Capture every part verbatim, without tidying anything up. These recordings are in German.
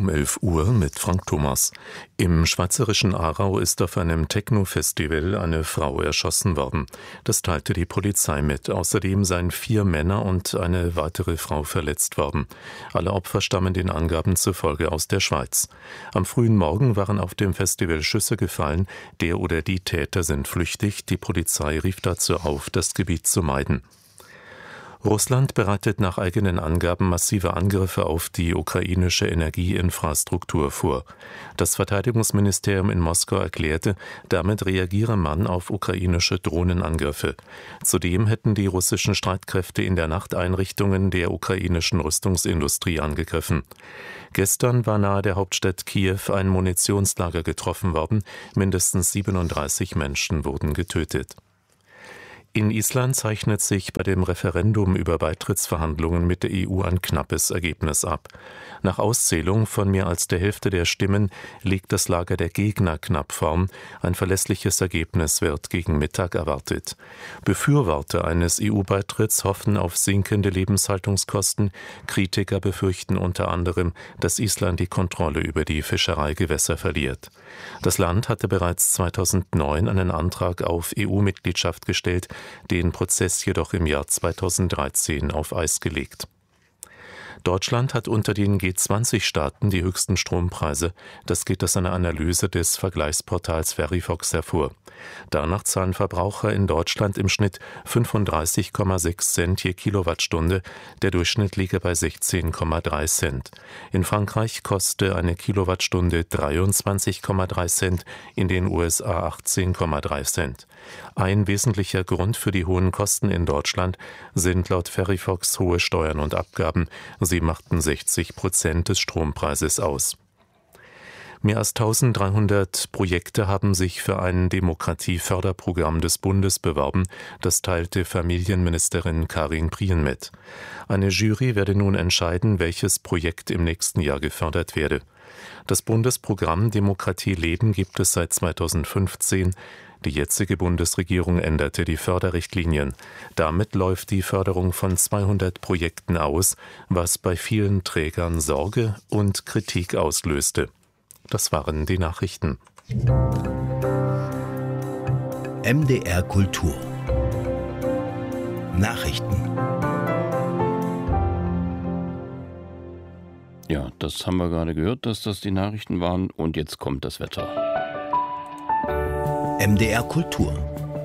um elf Uhr mit Frank Thomas. Im schweizerischen Aarau ist auf einem Techno-Festival eine Frau erschossen worden. Das teilte die Polizei mit. Außerdem seien vier Männer und eine weitere Frau verletzt worden. Alle Opfer stammen den Angaben zufolge aus der Schweiz. Am frühen Morgen waren auf dem Festival Schüsse gefallen. Der oder die Täter sind flüchtig. Die Polizei rief dazu auf, das Gebiet zu meiden. Russland bereitet nach eigenen Angaben massive Angriffe auf die ukrainische Energieinfrastruktur vor. Das Verteidigungsministerium in Moskau erklärte, damit reagiere man auf ukrainische Drohnenangriffe. Zudem hätten die russischen Streitkräfte in der Nacht Einrichtungen der ukrainischen Rüstungsindustrie angegriffen. Gestern war nahe der Hauptstadt Kiew ein Munitionslager getroffen worden. Mindestens siebenunddreißig Menschen wurden getötet. In Island zeichnet sich bei dem Referendum über Beitrittsverhandlungen mit der E U ein knappes Ergebnis ab. Nach Auszählung von mehr als der Hälfte der Stimmen liegt das Lager der Gegner knapp vorn. Ein verlässliches Ergebnis wird gegen Mittag erwartet. Befürworter eines E U-Beitritts hoffen auf sinkende Lebenshaltungskosten. Kritiker befürchten unter anderem, dass Island die Kontrolle über die Fischereigewässer verliert. Das Land hatte bereits zweitausendneun einen Antrag auf E U-Mitgliedschaft gestellt, den Prozess jedoch im Jahr zweitausenddreizehn auf Eis gelegt. Deutschland hat unter den G zwanzig Staaten die höchsten Strompreise. Das geht aus einer Analyse des Vergleichsportals Verivox hervor. Danach zahlen Verbraucher in Deutschland im Schnitt fünfunddreißig Komma sechs Cent je Kilowattstunde. Der Durchschnitt liege bei sechzehn Komma drei Cent. In Frankreich koste eine Kilowattstunde dreiundzwanzig Komma drei Cent, in den U S A achtzehn Komma drei Cent. Ein wesentlicher Grund für die hohen Kosten in Deutschland sind laut Verivox hohe Steuern und Abgaben. Sie machten sechzig Prozent des Strompreises aus. Mehr als eintausenddreihundert Projekte haben sich für ein Demokratieförderprogramm des Bundes beworben. Das teilte Familienministerin Karin Prien mit. Eine Jury werde nun entscheiden, welches Projekt im nächsten Jahr gefördert werde. Das Bundesprogramm Demokratie leben gibt es seit zweitausendfünfzehn. Die jetzige Bundesregierung änderte die Förderrichtlinien. Damit läuft die Förderung von zweihundert Projekten aus, was bei vielen Trägern Sorge und Kritik auslöste. Das waren die Nachrichten. M D R Kultur Nachrichten. Ja, das haben wir gerade gehört, dass das die Nachrichten waren. Und jetzt kommt das Wetter. M D R Kultur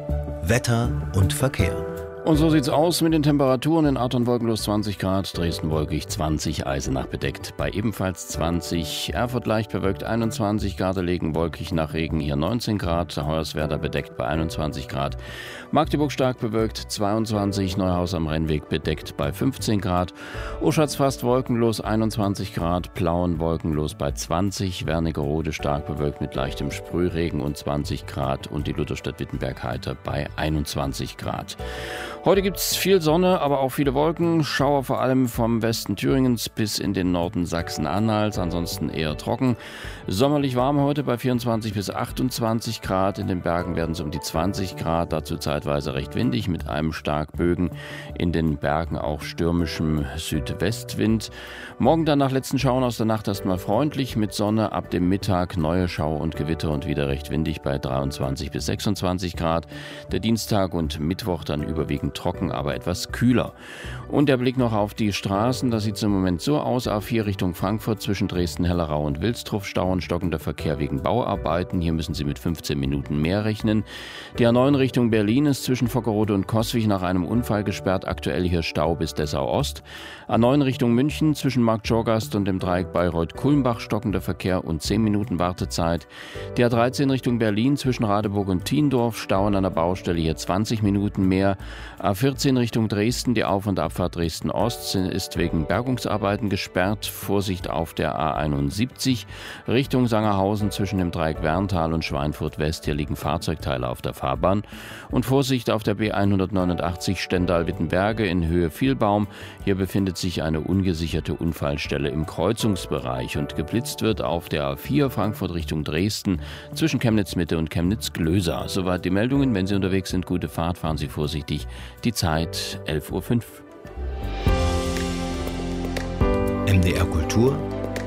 Wetter und Verkehr. Und so sieht's aus mit den Temperaturen. In Arton wolkenlos zwanzig Grad, Dresden wolkig zwanzig, Eisenach bedeckt bei ebenfalls zwanzig, Erfurt leicht bewölkt einundzwanzig, Gardelegen wolkig nach Regen hier neunzehn Grad, Hoyerswerda bedeckt bei einundzwanzig Grad, Magdeburg stark bewölkt zweiundzwanzig, Neuhaus am Rennweg bedeckt bei fünfzehn Grad, Oschatz fast wolkenlos einundzwanzig Grad, Plauen wolkenlos bei zwanzig, Wernigerode stark bewölkt mit leichtem Sprühregen und zwanzig Grad und die Lutherstadt Wittenberg heiter bei einundzwanzig Grad. Heute gibt es viel Sonne, aber auch viele Wolken. Schauer vor allem vom Westen Thüringens bis in den Norden Sachsen-Anhalts. Ansonsten eher trocken. Sommerlich warm heute bei vierundzwanzig bis achtundzwanzig Grad. In den Bergen werden es um die zwanzig Grad. Dazu zeitweise recht windig mit einem stark Bögen. In den Bergen auch stürmischem Südwestwind. Morgen dann nach letzten Schauern aus der Nacht erstmal freundlich mit Sonne. Ab dem Mittag neue Schauer und Gewitter und wieder recht windig bei dreiundzwanzig bis sechsundzwanzig Grad. Der Dienstag und Mittwoch dann überwiegend trocken, aber etwas kühler. Und der Blick noch auf die Straßen, da sieht es im Moment so aus. A vier Richtung Frankfurt zwischen Dresden-Hellerau und Wilsdruff Stau und stockender Verkehr wegen Bauarbeiten. Hier müssen Sie mit fünfzehn Minuten mehr rechnen. Die A neun Richtung Berlin ist zwischen Vockerode und Coswig nach einem Unfall gesperrt. Aktuell hier Stau bis Dessau Ost. A neun Richtung München zwischen Marktschorgast und dem Dreieck Bayreuth-Kulmbach stockender Verkehr und zehn Minuten Wartezeit. Die A dreizehn Richtung Berlin zwischen Radeburg und Thiendorf Stau an einer Baustelle hier zwanzig Minuten mehr. A vierzehn Richtung Dresden, die Auf- und Abfahrt Dresden-Ost ist wegen Bergungsarbeiten gesperrt. Vorsicht auf der A einundsiebzig Richtung Sangerhausen zwischen dem Dreieck Werntal und Schweinfurt-West. Hier liegen Fahrzeugteile auf der Fahrbahn. Und Vorsicht auf der B hundertneunundachtzig Stendal-Wittenberge in Höhe Vielbaum. Hier befindet sich eine ungesicherte Unfallstelle im Kreuzungsbereich. Und geblitzt wird auf der A vier Frankfurt Richtung Dresden zwischen Chemnitz-Mitte und Chemnitz-Glösa. Soweit die Meldungen. Wenn Sie unterwegs sind, gute Fahrt, fahren Sie vorsichtig. Die Zeit elf Uhr fünf. M D R Kultur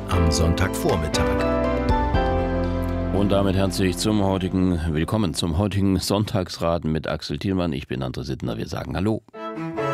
am Sonntagvormittag. Und damit herzlich zum heutigen, willkommen zum heutigen Sonntagsraten mit Axel Thielmann. Ich bin André Sittner. Wir sagen Hallo.